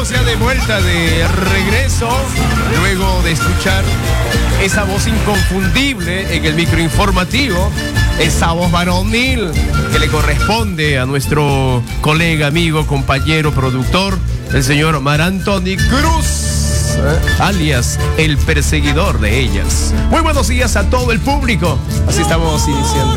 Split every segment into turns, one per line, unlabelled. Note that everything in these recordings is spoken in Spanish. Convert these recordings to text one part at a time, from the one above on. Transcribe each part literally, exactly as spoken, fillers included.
estamos ya de vuelta, de regreso, luego de escuchar esa voz inconfundible en el microinformativo, esa voz varonil que le corresponde a nuestro colega, amigo, compañero, productor, el señor Mar Anthony Cruz, ¿eh? alias el perseguidor de ellas. Muy buenos días a todo el público. Así estamos iniciando.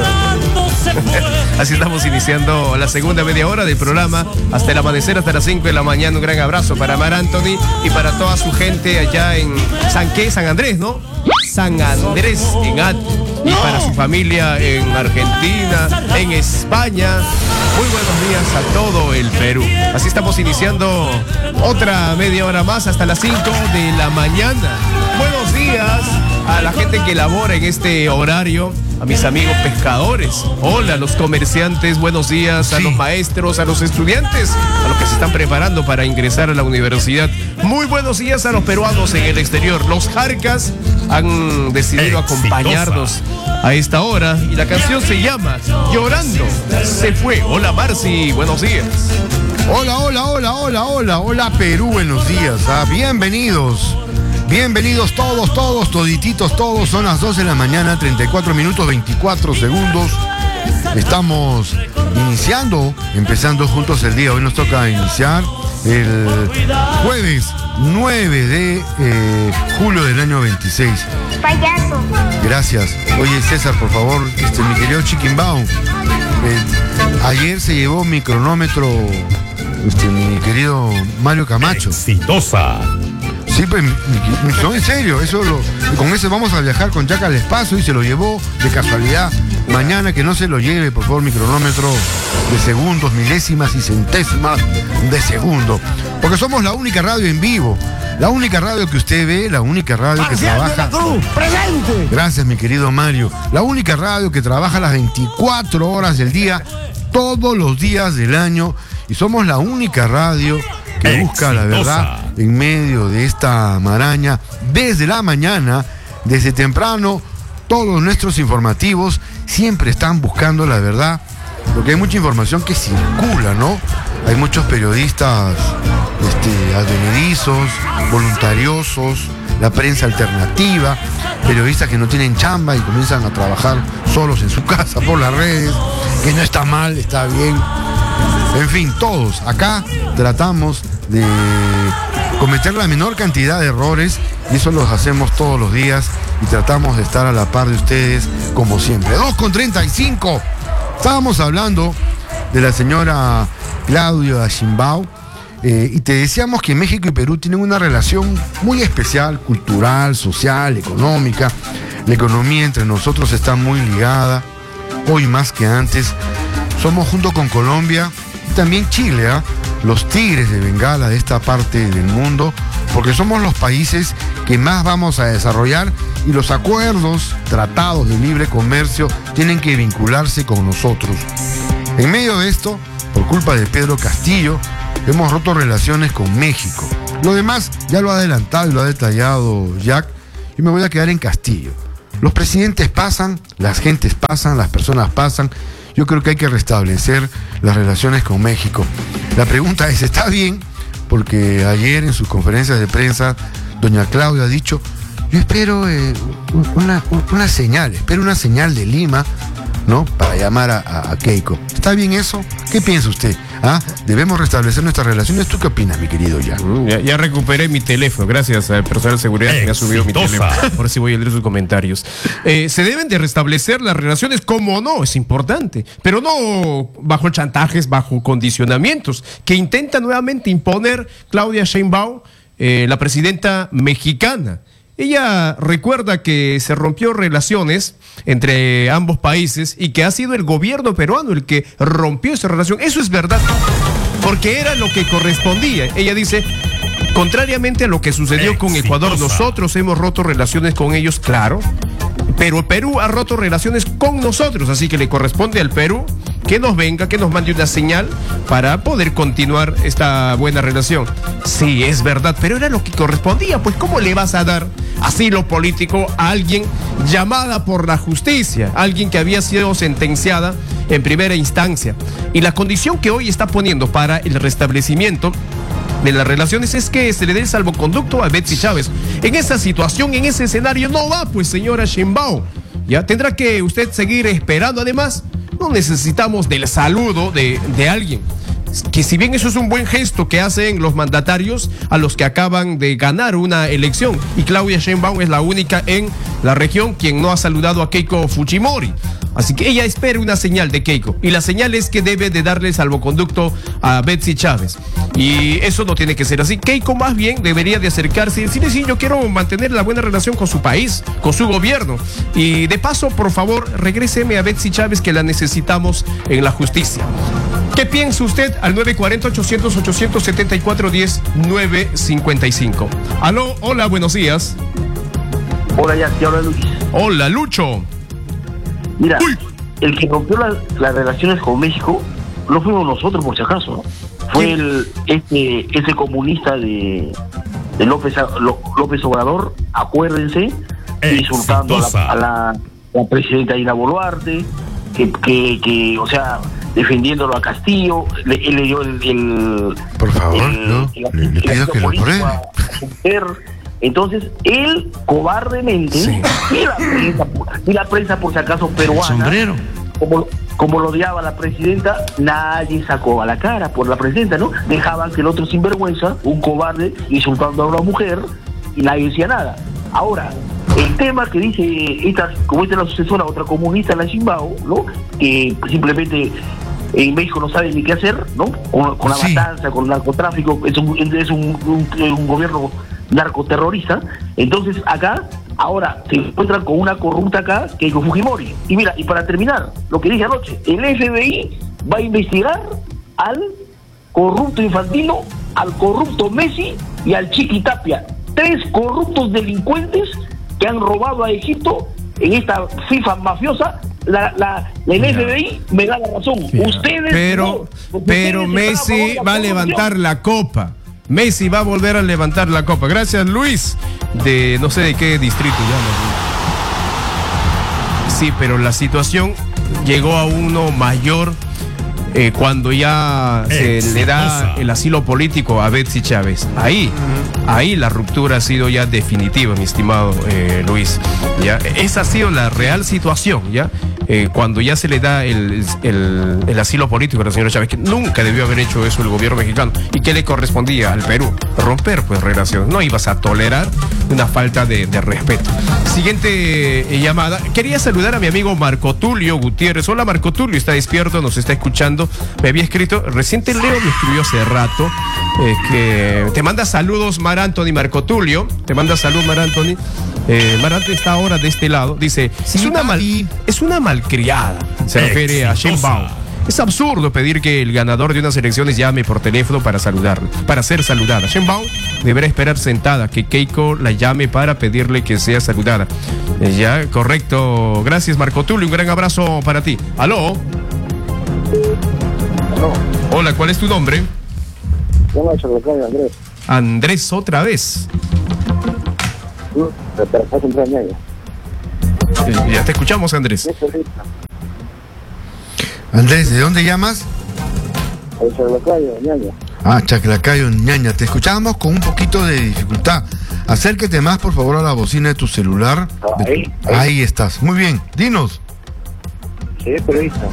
Así estamos iniciando la segunda media hora del programa hasta el amanecer, hasta las cinco de la mañana. Un gran abrazo para Mar Anthony y para toda su gente allá en San ¿qué? San Andrés, ¿no? San Andrés en At y para su familia en Argentina, en España. Muy buenos días a todo el Perú. Así estamos iniciando otra media hora más hasta las cinco de la mañana. Buenos días a la gente que labora en este horario, a mis amigos pescadores. Hola, a los comerciantes, buenos días, a sí. los maestros, a los estudiantes, a los que se están preparando para ingresar a la universidad. Muy buenos días a los peruanos en el exterior. Los Jarcas han decidido Exitosa. acompañarnos a esta hora y la canción se llama Llorando se fue. Hola Marci, buenos días.
Hola, hola, hola, hola, hola, hola Perú, buenos días. ¿ah? Bienvenidos. Bienvenidos todos, todos, todititos, todos. Son las dos de la mañana, treinta y cuatro minutos, veinticuatro segundos. Estamos iniciando, empezando juntos el día. Hoy nos toca iniciar el jueves nueve de eh, julio del año veintiséis.
Payaso.
Gracias. Oye, César, por favor, este, mi querido Chiquinbao. Eh, ayer se llevó mi cronómetro, este, mi querido Mario Camacho.
Exitosa.
Sí, pues, no, en serio, eso lo, con ese vamos a viajar con Jack al espacio y se lo llevó de casualidad. Mañana que no se lo lleve, por favor, mi cronómetro de segundos, milésimas y centésimas de segundo. Porque somos la única radio en vivo, la única radio que usted ve, la única radio que trabaja.
¡Presente!
Gracias, mi querido Mario. La única radio que trabaja las veinticuatro horas del día, todos los días del año. Y somos la única radio que busca la verdad en medio de esta maraña. Desde la mañana, desde temprano, todos nuestros informativos siempre están buscando la verdad, porque hay mucha información que circula, ¿no? Hay muchos periodistas este, advenedizos, voluntariosos, la prensa alternativa, periodistas que no tienen chamba y comienzan a trabajar solos en su casa por las redes, que no está mal, está bien. En fin, todos acá tratamos de cometer la menor cantidad de errores y eso los hacemos todos los días y tratamos de estar a la par de ustedes como siempre. dos con treinta y cinco. Estábamos hablando de la señora Claudia Sheinbaum eh, y te decíamos que México y Perú tienen una relación muy especial, cultural, social, económica. La economía entre nosotros está muy ligada, hoy más que antes. Somos junto con Colombia y también Chile, ¿eh? los tigres de Bengala de esta parte del mundo, porque somos los países que más vamos a desarrollar y los acuerdos, tratados de libre comercio tienen que vincularse con nosotros. En medio de esto, por culpa de Pedro Castillo, hemos roto relaciones con México. Lo demás ya lo ha adelantado y lo ha detallado Jack y me voy a quedar en Castillo. Los presidentes pasan, las gentes pasan, las personas pasan. Yo creo que hay que restablecer las relaciones con México. La pregunta es, ¿está bien? Porque ayer en sus conferencias de prensa, doña Claudia ha dicho, yo espero eh, una, una señal, espero una señal de Lima, ¿no? Para llamar a, a, a Keiko. ¿Está bien eso? ¿Qué piensa usted? ¿Ah? ¿Debemos restablecer nuestras relaciones? ¿Tú qué opinas, mi querido Jack?
Mm, ya, ya recuperé mi teléfono, gracias al personal de seguridad que me ha subido mi teléfono. Ahora sí voy a leer sus comentarios. Eh, se deben de restablecer las relaciones, como no, es importante, pero no bajo chantajes, bajo condicionamientos, que intenta nuevamente imponer Claudia Sheinbaum, eh, la presidenta mexicana. Ella recuerda que se rompió relaciones entre ambos países y que ha sido el gobierno peruano el que rompió esa relación. Eso es verdad, porque era lo que correspondía. Ella dice, contrariamente a lo que sucedió Exitosa. con Ecuador, nosotros hemos roto relaciones con ellos, claro, pero Perú ha roto relaciones con nosotros, así que le corresponde al Perú que nos venga, que nos mande una señal para poder continuar esta buena relación. Sí, es verdad, pero era lo que correspondía. Pues ¿cómo le vas a dar asilo político a alguien llamada por la justicia, alguien que había sido sentenciada en primera instancia? Y la condición que hoy está poniendo para el restablecimiento de las relaciones es que se le dé el salvoconducto a Betsy Chávez. En esa situación, en ese escenario, no va, pues, señora Sheinbaum. Ya tendrá que usted seguir esperando. Además, no necesitamos del saludo de, de alguien. Que si bien eso es un buen gesto que hacen los mandatarios a los que acaban de ganar una elección, y Claudia Sheinbaum es la única en la región quien no ha saludado a Keiko Fujimori. Así que ella espera una señal de Keiko, y la señal es que debe de darle salvoconducto a Betsy Chávez, y eso no tiene que ser así. Keiko más bien debería de acercarse y decirle: sí, yo quiero mantener la buena relación con su país, con su gobierno, y de paso, por favor, regréseme a Betsy Chávez, que la necesitamos en la justicia. ¿Qué piensa usted? Al nueve cuatro cero, ochocientos, ochocientos setenta y cuatro, diez, nueve cincuenta y cinco. Aló, hola, buenos días.
Hola, ya, te habla Luis.
Hola, Lucho.
Mira,
Uy.
el que rompió la, las relaciones con México no fuimos nosotros, por si acaso, ¿no? Fue el este ese comunista de, de López López Obrador, acuérdense, insultando a la, a la, la presidenta Dina Boluarte, que, que, que, o sea, defendiéndolo a Castillo, le, él le dio el, el
por favor,
el,
no,
el,
le, le pido que lo apruebe.
Entonces, él cobardemente,
sí.
y, la prensa, y la prensa, por si acaso, peruana,
sombrero.
como, como lo odiaba la presidenta, nadie sacó a la cara por la presidenta, ¿no? Dejaban que el otro sinvergüenza, un cobarde, insultando a una mujer, y nadie decía nada. Ahora, el tema que dice, esta, como esta es la sucesora, otra comunista, la Sheinbaum, ¿no? Que simplemente en México no sabe ni qué hacer, ¿no? Con, con la
sí.
matanza, con el narcotráfico, es un, es un, un, un gobierno narcoterrorista. Entonces acá, ahora se encuentran con una corrupta acá, que es Fujimori. Y mira, y para terminar, lo que dije anoche, el F B I va a investigar al corrupto Infantino, al corrupto Messi y al Chiqui Tapia. Tres corruptos delincuentes que han robado a Egipto en esta FIFA mafiosa. La, la, el F B I me da la razón.
Sí.
Ustedes
Pero,
no,
pero
ustedes
Messi
están a favor de la
va a levantar la copa. Messi va a volver a levantar la copa. Gracias, Luis, de no sé de qué distrito ya. Sí, pero la situación llegó a uno mayor eh, cuando ya se le da el asilo político a Betsy Chávez. Ahí, ahí la ruptura ha sido ya definitiva, mi estimado eh, Luis. ¿Ya? Esa ha sido la real situación, ¿ya? Eh, cuando ya se le da el, el, el asilo político a la señora Chávez, que nunca debió haber hecho eso el gobierno mexicano, y que le correspondía al Perú romper pues relaciones. No ibas a tolerar una falta de, de respeto. Siguiente eh, llamada. Quería saludar a mi amigo Marco Tulio Gutiérrez. Hola, Marco Tulio, está despierto, nos está escuchando. Me había escrito, reciente Leo me escribió hace rato eh, que te manda saludos Mar Anthony. Marco Tulio te manda saludos Mar Anthony. Eh, Mar Anthony está ahora de este lado. Dice,
sí,
es una mal, es una malcriada. Se refiere a Sheinbaum. Es absurdo pedir que el ganador de unas elecciones llame por teléfono para saludarle, para ser saludada. Sheinbaum deberá esperar sentada que Keiko la llame para pedirle que sea saludada. Eh, ya, correcto. Gracias, Marco Tulio. Un gran abrazo para ti. ¿Aló?
Aló.
Hola, ¿cuál es tu nombre?
Hola, Andrés.
Andrés, otra vez. Eh, ya te escuchamos, Andrés.
Andrés, ¿de dónde llamas? Ah, Chaclacayo, Ñaña. Te escuchábamos con un poquito de dificultad. Acérquete más, por favor, a la bocina de tu celular.
Ahí,
ahí. ahí estás. Muy bien. Dinos.
Sí, periodista.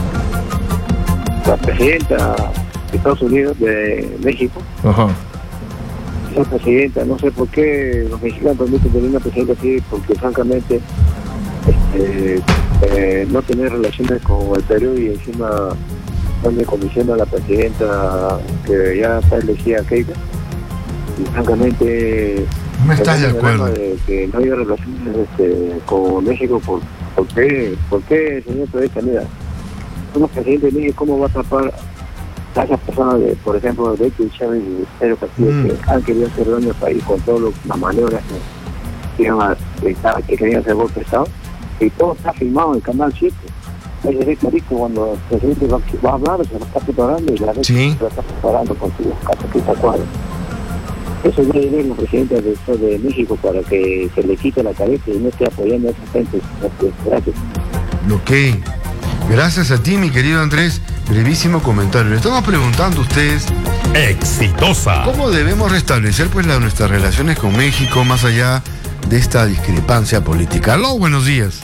La presidenta de Estados Unidos, de México.
Ajá.
Esa presidenta, no sé por qué los mexicanos permiten tener una presidenta así, porque francamente este, eh, no tener relaciones con el Perú y encima darle comisión a la presidenta que ya está elegida Keiko, y francamente
no estás de acuerdo
de que no haya relaciones este, con México. ¿Por, por qué? ¿Por qué, señor periodista? Mira, un presidente de México, ¿cómo va a tapar a esas personas, de, por ejemplo, de Betsy Chávez y Pedro Castillo, mm. que han querido hacer daño al país con todas las maniobras que, que, que querían hacer golpe de Estado? Y todo está filmado en el Canal siete. Es decir, clarito, cuando el presidente va, va a hablar, se lo está preparando y la vez
sí.
se lo está preparando con sus casaquitas cuadros. Eso debe ver los presidentes de, de México para que se le quite la cabeza y no esté apoyando a esa gente. Gracias.
Ok. Gracias a ti, mi querido Andrés. brevísimo comentario. Le estamos preguntando a ustedes
Exitosa.
cómo debemos restablecer pues la, nuestras relaciones con México más allá de esta discrepancia política. Aló, buenos días.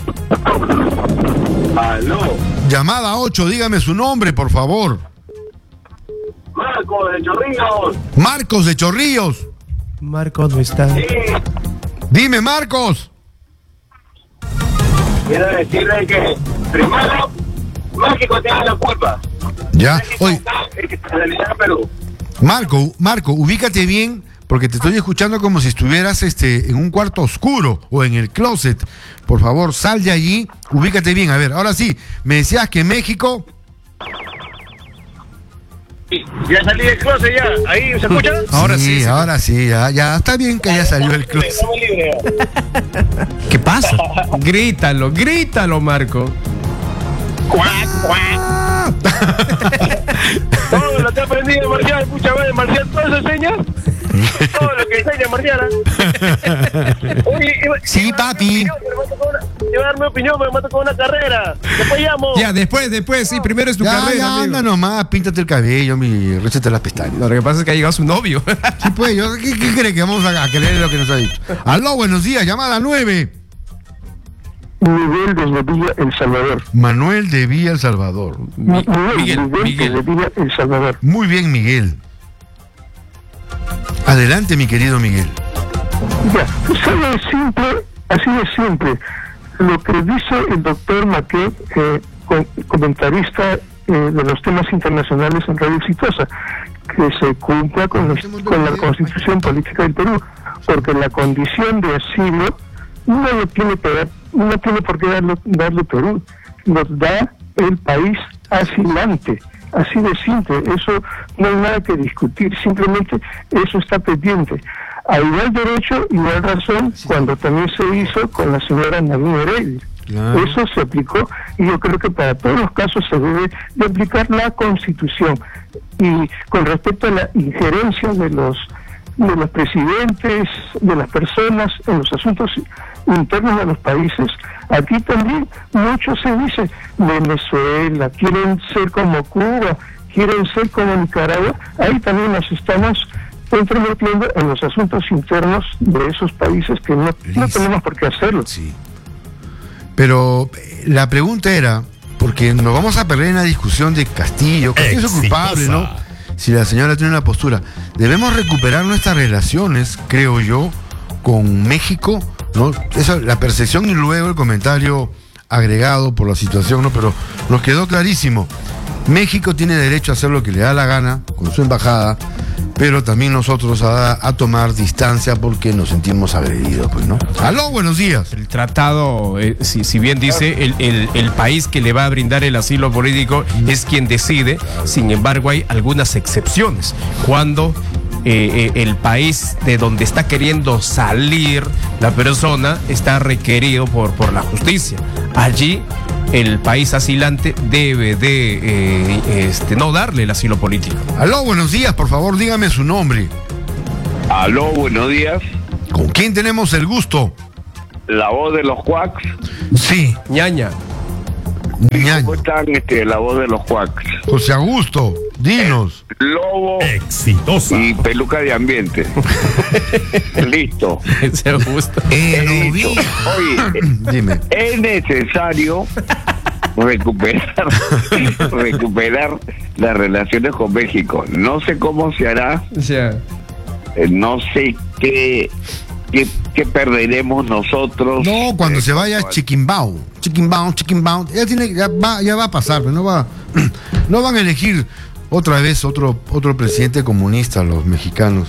Aló.
Llamada ocho, dígame su nombre, por favor.
Marcos de Chorrillos.
Marcos de Chorrillos.
Marcos no está.
Sí.
Dime, Marcos.
Quiero decirle que primero México tiene la culpa.
Ya,
México
oye,
está en realidad Perú.
Marco, Marco, ubícate bien, porque te estoy escuchando como si estuvieras este, en un cuarto oscuro o en el closet. Por favor, sal de allí, ubícate bien. A ver, ahora sí, me decías que México...
Ya salí del closet ya. Ahí se escucha.
Ahora sí, sí.
ahora sí, ya, ya está bien que ya salió el closet.
Estamos libres.
¿Qué pasa? Grítalo, grítalo, Marco.
Cuac, cuac. Todo lo que he aprendido de Marcial, muchas veces Marcial, todo eso enseña. Todo lo que enseña Marcial. Oye, iba,
Sí,
iba a darme
papi.
opinión, pero me tocó una- iba a dar mi opinión, pero me tocó una carrera. Después llamo.
Ya, después, después, sí, primero es tu
Ya,
carrera,
ya,
amigo.
anda nomás, píntate el cabello, mi, réchate las pestañas.
No, lo que pasa es que ha llegado su novio.
Sí, pues, yo, ¿qué, qué cree que vamos a, a creer lo que nos ha dicho? Aló, buenos días, llamada nueve.
Miguel desde Villa El Salvador.
Manuel de Villa El Salvador.
Mi-
Miguel,
Miguel,
Miguel
Miguel.
desde Villa El Salvador.
Muy bien, Miguel. Adelante, mi querido Miguel.
Ya, solo es simple, así de simple. Lo que dice el doctor Maquet, eh, con- comentarista eh, de los temas internacionales en Radio Exitosa, que se cumpla con, los- con la Constitución Política del Perú, porque la condición de asilo no lo tiene que dar, no tiene por qué darlo, darlo Perú, lo da el país asilante. Así de simple, eso no hay nada que discutir, simplemente eso está pendiente. A igual derecho, igual razón, cuando también se hizo con la señora Nadine Heredia.
Claro.
Eso se aplicó y yo creo que para todos los casos se debe de aplicar la Constitución. Y con respecto a la injerencia de los de los presidentes, de las personas en los asuntos internos de los países, aquí también mucho se dice, Venezuela, quieren ser como Cuba, quieren ser como Nicaragua, ahí también nos estamos entrometiendo en los asuntos internos de esos países que no, no
Listo.
tenemos por qué hacerlo.
Sí. Pero eh, la pregunta era, porque nos vamos a perder en la discusión de Castillo, Castillo es culpable, ¿no? Si la señora tiene una postura. Debemos recuperar nuestras relaciones, creo yo, con México, ¿no? Esa la percepción y luego el comentario agregado por la situación, ¿no? Pero nos quedó clarísimo. México tiene derecho a hacer lo que le da la gana con su embajada, pero también nosotros a, a tomar distancia porque nos sentimos agredidos, pues, ¿no? Aló, buenos días.
El tratado, eh, si, si bien dice, el, el, el país que le va a brindar el asilo político es quien decide, sin embargo hay algunas excepciones. Cuando eh, eh, el país de donde está queriendo salir la persona está requerido por, por la justicia. Allí el país asilante debe de eh, este, no darle el asilo político.
Aló, buenos días, por favor, dígame su nombre.
Aló, buenos días.
¿Con quién tenemos el gusto?
La voz de los Quacks.
Sí,
Ñaña.
ñaño.
¿Cómo están? Este, la voz de los Quacks.
José Augusto, dinos.
Lobo
Exitosa.
y peluca de ambiente. Listo.
Ese gusto.
Eh,
Listo. Oye,
Dime.
es necesario recuperar recuperar las relaciones con México. No sé cómo se hará,
Ya.
eh, no sé qué, qué, qué perderemos nosotros.
No, cuando
eh,
se vaya
cuando-
Chiquimbao, Chiquimbao, Chiquimbao, ya tiene, ya va, ya va a pasar, pero no va, no van a elegir otra vez otro, otro presidente comunista los mexicanos.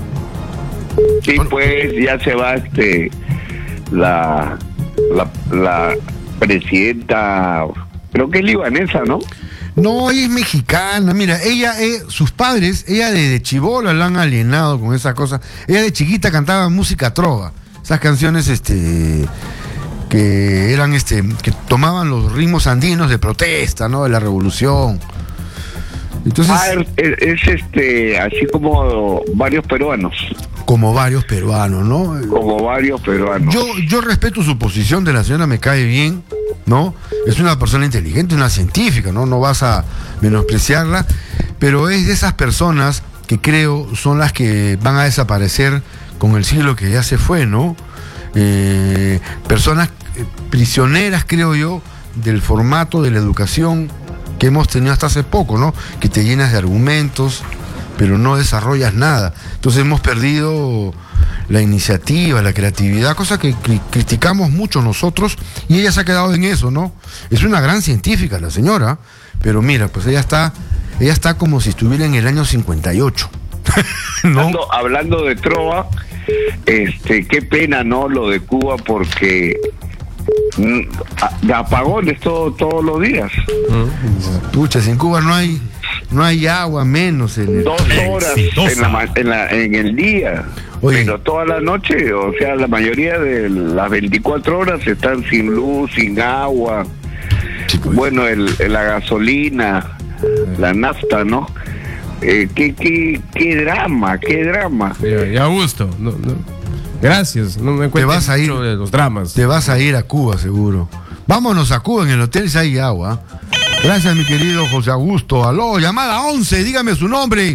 Sí, pues ya se va este la la, la presidenta, creo que es libanesa, ¿no?
No, ella es mexicana, mira, ella, eh, sus padres, ella desde chibola la han alienado con esas cosas. Ella de chiquita cantaba música trova, esas canciones, este, que eran, este, que tomaban los ritmos andinos de protesta, ¿no? De la revolución. Entonces,
Ah, es, es, este, así como varios peruanos,
como varios peruanos, ¿no?
como varios peruanos.
Yo, yo respeto su posición, de la señora me cae bien, ¿no? es una persona inteligente, una científica, ¿no? No vas a menospreciarla, pero es de esas personas que creo son las que van a desaparecer con el siglo que ya se fue, ¿no? Eh, personas eh, prisioneras, creo yo, del formato de la educación que hemos tenido hasta hace poco, ¿no? Que te llenas de argumentos, pero no desarrollas nada. Entonces hemos perdido la iniciativa, la creatividad, cosa que cri- criticamos mucho nosotros, y ella se ha quedado en eso, ¿no? Es una gran científica la señora, pero mira, pues ella está, ella está como si estuviera en el año cincuenta y ocho. ¿No?
Hablando, hablando de trova, este, qué pena, ¿no? Lo de Cuba, porque mm, a- de apagones todo, todos los días.
Pucha, si en Cuba no hay, no hay agua, menos en el...
Dos horas
Exitosa.
en, la, ma- en, la- en el día.
Oye.
Pero toda la noche, o sea, la mayoría de las veinticuatro horas están sin luz, sin agua.
Sí, pues.
Bueno, el, el- la gasolina, la nafta, ¿no? Eh, qué, qué, qué drama, qué drama.
Ya, ya gusto. No, no. Gracias. No me
Te
cuentes
vas a ir,
mucho de los dramas.
te vas a ir a Cuba seguro. Vámonos a Cuba, en el hotel si hay agua. Gracias, mi querido José Augusto. Aló, llamada once, dígame su nombre.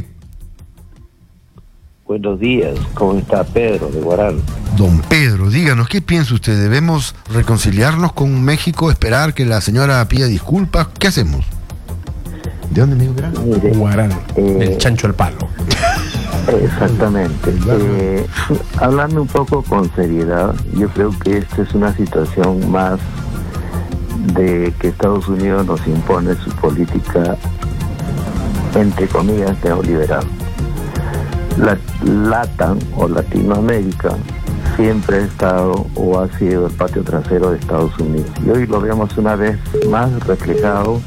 Buenos días, ¿cómo está Pedro de Guarán?
Don Pedro, díganos, ¿qué piensa usted? ¿Debemos reconciliarnos con México, esperar que la señora pida disculpas? ¿Qué hacemos? ¿De dónde me dijo que era?
Mire,
Guarán,
eh,
el chancho al palo.
exactamente. Eh, hablando un poco con seriedad, yo creo que esta es una situación más de que Estados Unidos nos impone su política, entre comillas, neoliberal. La LATAM o Latinoamérica siempre ha estado o ha sido el patio trasero de Estados Unidos. Y hoy lo vemos una vez más reflejado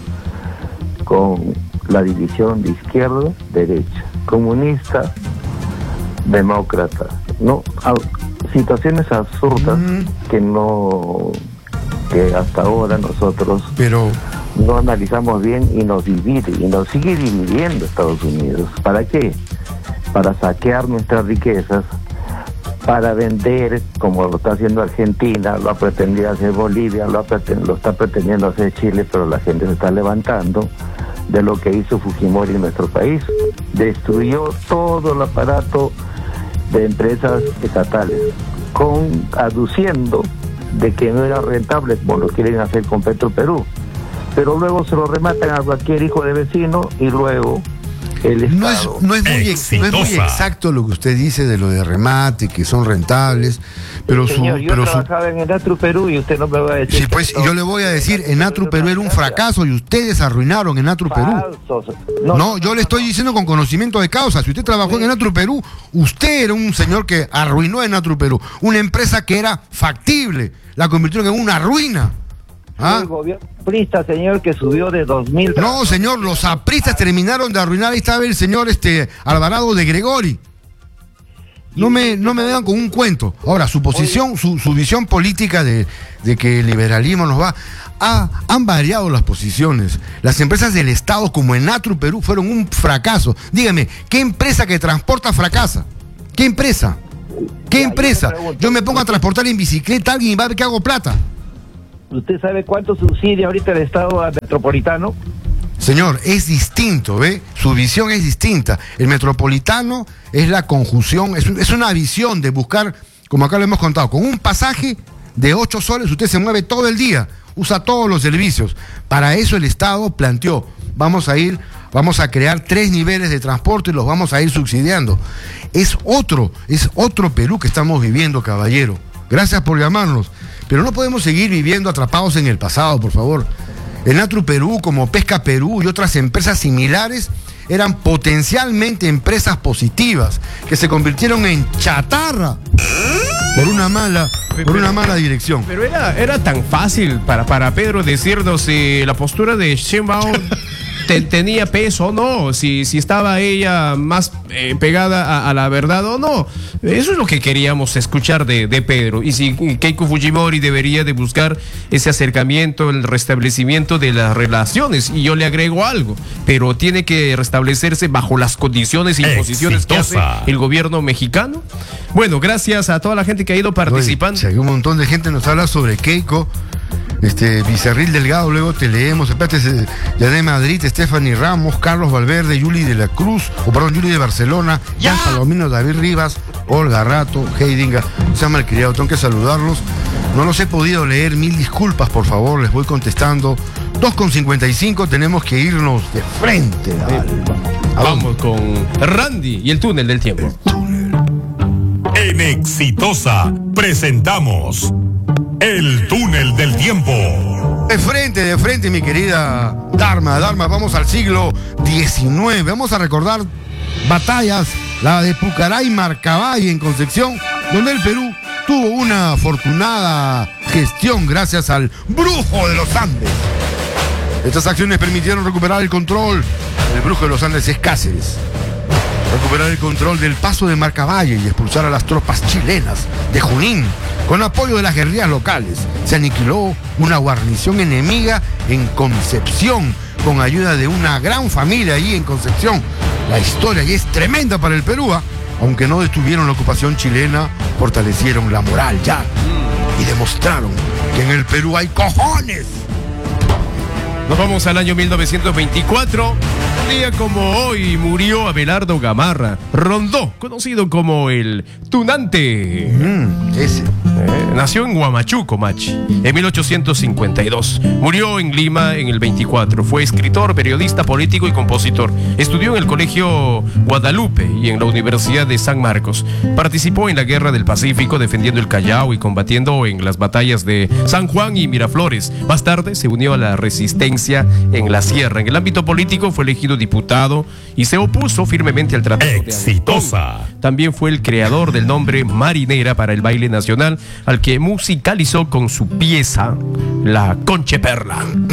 con la división de izquierda, derecha, comunista, demócrata, no, a- situaciones absurdas
Mm.
que no, que hasta ahora nosotros
Pero,
no analizamos bien y nos divide y nos sigue dividiendo Estados Unidos. ¿Para qué? Para saquear nuestras riquezas, para vender, como lo está haciendo Argentina, lo ha pretendido hacer Bolivia, lo, ha preten- lo está pretendiendo hacer Chile, pero la gente se está levantando de lo que hizo Fujimori en nuestro país. Destruyó todo el aparato de empresas estatales, con aduciendo de que no era rentable, como lo quieren hacer con Petroperú. Pero luego se lo rematan a cualquier hijo de vecino y luego el
no es,
Estado...
no, es muy, ex- no es muy
Exitosa.
exacto lo que usted dice de lo de remate, que son rentables, pero su...
Señor, yo
pero su
trabajaba en Enatru Perú y usted no me va a decir...
sí,
que
pues
todo-
yo le voy a decir, Enatru Perú era un fracaso y ustedes arruinaron Enatru Perú.
Falsos.
No, yo le estoy diciendo con conocimiento de causa. Si usted trabajó en Enatru Perú, usted era un señor que arruinó Enatru Perú. Una empresa que era factible, la convirtieron en una ruina. ¿Ah?
El gobierno prista, señor, que subió de dos mil...
No, señor, los apristas terminaron de arruinar. Ahí estaba el señor este Alvarado de Gregori. No me, no me vengan con un cuento. Ahora, su posición, su, su visión política de, de que el liberalismo nos va... Ha, han variado las posiciones. Las empresas del Estado, como Enatru Perú, fueron un fracaso. Dígame, ¿qué empresa que transporta fracasa? ¿Qué empresa? ¿Qué
Ya, yo
empresa?
le pregunto.
Yo me pongo a transportar en bicicleta a alguien y va a ver que hago plata.
¿Usted sabe cuánto subsidia ahorita el Estado al metropolitano?
Señor, es distinto, ¿ve? Su visión es distinta. El metropolitano es la conjunción, es, es una visión de buscar, como acá lo hemos contado, con un pasaje de ocho soles usted se mueve todo el día, usa todos los servicios. Para eso el Estado planteó, vamos a ir, vamos a crear tres niveles de transporte y los vamos a ir subsidiando. Es otro, es otro Perú que estamos viviendo, caballero. Gracias por llamarnos. Pero no podemos seguir viviendo atrapados en el pasado, por favor. Enatru Perú, como Pesca Perú y otras empresas similares, eran potencialmente empresas positivas que se convirtieron en chatarra por una mala, por una mala dirección.
Pero era, era tan fácil para, para Pedro decirnos si la postura de Sheinbaum te- tenía peso o no, si, si estaba ella más eh, pegada a, a la verdad o no. Eso es lo que queríamos escuchar de, de Pedro. Y si Keiko Fujimori debería de buscar ese acercamiento, el restablecimiento de las relaciones. Y yo le agrego algo, pero tiene que restablecerse bajo las condiciones y imposiciones que hace
Exitosa.
el gobierno mexicano. Bueno, gracias a toda la gente que ha ido participando.
Oye, si hay un montón de gente que nos habla sobre Keiko. Este, Vicerril Delgado, luego te leemos. Espérate, ya de Madrid, Stephanie Ramos, Carlos Valverde, Yuli de la Cruz, o perdón, Yuli de Barcelona, Jan Palomino, David Rivas, Olga Rato, Heidinga, se llama el criado, tengo que saludarlos. No los he podido leer, mil disculpas, por favor, les voy contestando. dos con cincuenta y cinco, tenemos que irnos de frente. Dale.
Vamos con Randy y el túnel del tiempo.
En Exitosa presentamos El túnel del tiempo.
De frente, de frente, mi querida Dharma. Dharma, vamos al siglo diecinueve. Vamos a recordar batallas, la de Pucará y Marcabaí en Concepción, donde el Perú tuvo una afortunada gestión gracias al Brujo de los Andes. Estas acciones permitieron recuperar el control. El Brujo de los Andes es Cáceres. Recuperar el control del paso de Marcabaí y expulsar a las tropas chilenas de Junín. Con apoyo de las guerrillas locales, se aniquiló una guarnición enemiga en Concepción, con ayuda de una gran familia allí en Concepción. La historia y es tremenda para el Perú, ¿eh? Aunque no detuvieron la ocupación chilena, fortalecieron la moral ya y demostraron que en el Perú hay cojones.
Nos vamos al año mil novecientos veinticuatro. Un día como hoy murió Abelardo Gamarra Rondó, conocido como el Tunante.
Mm, ese.
Eh, nació en Huamachuco, Machi, en mil ochocientos cincuenta y dos. Murió en Lima en el veinticuatro. Fue escritor, periodista, político y compositor. Estudió en el Colegio Guadalupe y en la Universidad de San Marcos. Participó en la Guerra del Pacífico, defendiendo el Callao y combatiendo en las batallas de San Juan y Miraflores. Más tarde se unió a la resistencia en la sierra. En el ámbito político fue elegido diputado y se opuso firmemente al Tratado
Exitosa.
de Ancón. También fue el creador del nombre Marinera para el baile nacional, al que musicalizó con su pieza La Conche Perla.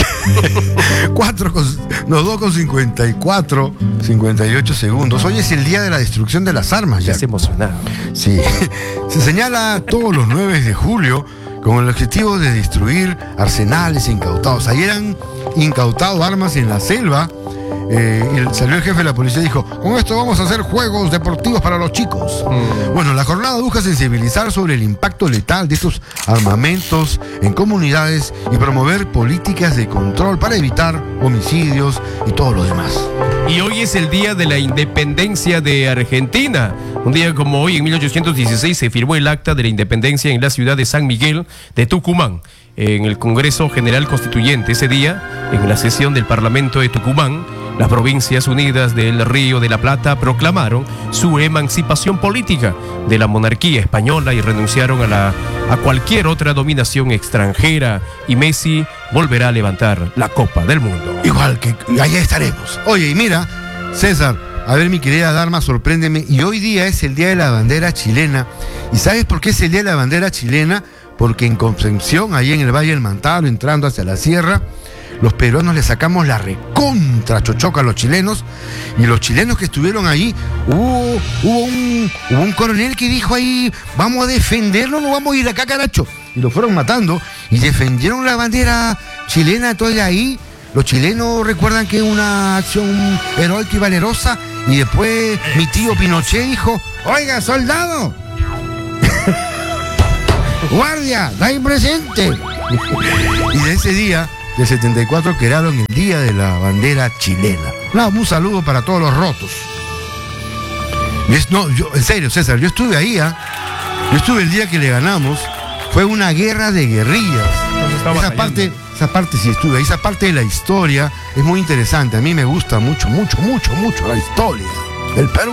Cuatro con, no, dos con cincuenta y cuatro, cincuenta y ocho segundos. Hoy es el día de la destrucción de las armas, ya.
Es emocionado.
Sí. Se señala todos los nueve de julio con el objetivo de destruir arsenales incautados. Ayer han incautado armas en la selva. Eh, y salió el jefe de la policía y dijo: con esto vamos a hacer juegos deportivos para los chicos. Mm. Bueno, la jornada busca sensibilizar sobre el impacto letal de estos armamentos en comunidades y promover políticas de control para evitar homicidios y todo lo demás.
Y hoy es el día de la independencia de Argentina. Un día como hoy, en mil ochocientos dieciséis, se firmó el acta de la independencia en la ciudad de San Miguel de Tucumán, en el Congreso General Constituyente. Ese día, en la sesión del Parlamento de Tucumán, las Provincias Unidas del Río de la Plata proclamaron su emancipación política de la monarquía española y renunciaron a, la, a cualquier otra dominación extranjera, y Messi volverá a levantar la Copa del Mundo.
Igual que allá estaremos. Oye, y mira, César, a ver, mi querida Dharma, sorpréndeme. Y hoy día es el Día de la Bandera Chilena. ¿Y sabes por qué es el Día de la Bandera Chilena? Porque en Concepción, ahí en el Valle del Mantaro, entrando hacia la sierra, los peruanos le sacamos la recontra chochoca a los chilenos, y los chilenos que estuvieron allí, hubo, hubo, un, hubo un coronel que dijo ahí: vamos a defenderlo, no vamos a ir acá, caracho. Y lo fueron matando y defendieron la bandera chilena. Entonces ahí los chilenos recuerdan que es una acción heroica y valerosa. Y después mi tío Pinochet dijo: oiga, soldado, guardia, da ahí presente. Y de ese día del setenta y cuatro crearon el Día de la Bandera Chilena. No, un saludo para todos los rotos. Es, no, yo, en serio, César, yo estuve ahí, ¿eh? Yo estuve el día que le ganamos. Fue una guerra de guerrillas. Esa parte, esa parte sí estuve ahí. Esa parte de la historia es muy interesante. A mí me gusta mucho, mucho, mucho, mucho la historia del Perú.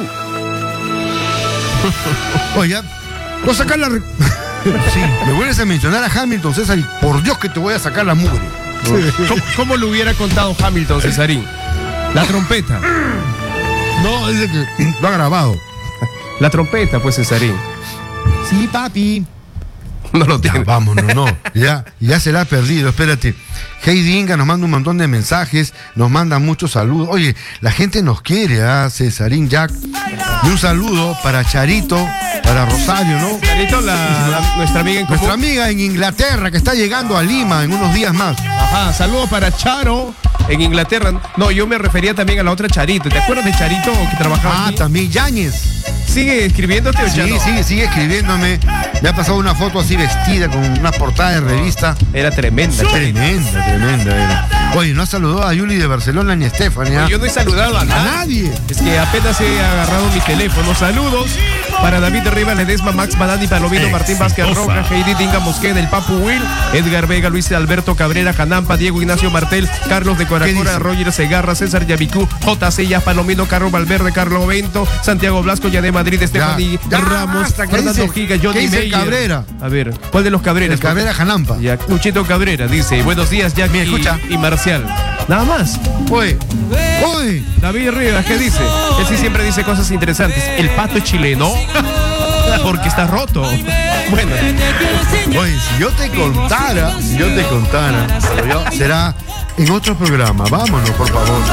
Oye, voy a sacar la... Re... sí, me vuelves a mencionar a Hamilton, César, y por Dios que te voy a sacar la mugre.
¿Cómo, ¿Cómo lo hubiera contado Hamilton, Cesarín? La trompeta.
No, es de que lo ha grabado.
La trompeta, pues, Cesarín.
Sí, papi.
No lo tiene.
Ya, vámonos, no. Ya, ya se la ha perdido, espérate. Heidi Inga nos manda un montón de mensajes, nos manda muchos saludos. Oye, la gente nos quiere, ¿ah? Cesarín, Jack. Y un saludo para Charito, para Rosario, ¿no?
Charito, la, la, nuestra amiga en
Nuestra amiga en Inglaterra, que está llegando a Lima en unos días más.
Ajá, saludos para Charo, en Inglaterra. No, yo me refería también a la otra Charito. ¿Te acuerdas de Charito que trabajaba
Ah,
aquí?
también Yáñez.
¿Sigue escribiéndote o ya
Sí,
no?
sigue, sigue escribiéndome. Me ha pasado una foto así vestida con una portada de revista.
Era tremenda.
Tremenda, tremenda era. Oye, no ha saludado a Yuli de Barcelona ni a Stephanie. ¿ah?
Yo no he saludado a
A
nadie.
nadie.
Es que apenas he agarrado mi teléfono. Saludos para David Rivas, Ledesma, Max Badani, Palomino, Martín Vázquez
Exitosa.
Roca, Heidi Dinga Mosqueda, el Papu Will, Edgar Vega, Luis Alberto Cabrera, Canampa, Diego Ignacio Martel, Carlos de
¿Qué
Coracora,
dice?
Roger Segarra, César Yavicú, J C Yas, Palomino, Carlos Valverde, Carlos Bento, Santiago Blasco, ya de Madrid, Stephanie
ya,
Ramos,
basta, ¿qué
Fernando
dice?
Giga,
¿Qué
Johnny
dice
Meyer.
Cabrera?
A ver, ¿cuál de los Cabreras?
El Cabrera Janampa.
Ya, Luchito Cabrera dice, buenos días, Jackie
Me escucha.
y Marcial. Nada más.
Oye, oye.
David Rivas, ¿qué dice? Él sí siempre dice cosas interesantes. El pato es chileno porque está roto. Bueno,
Oye, si yo te contara, si yo te contara, pero yo- será en otro programa. Vámonos, por favor.